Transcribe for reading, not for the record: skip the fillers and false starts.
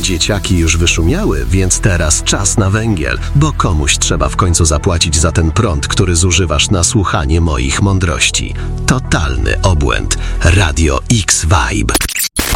Dzieciaki już wyszumiały, więc teraz czas na węgiel, bo komuś trzeba w końcu zapłacić za ten prąd, który zużywasz na słuchanie moich mądrości. Totalny obłęd. Radio X Vibe.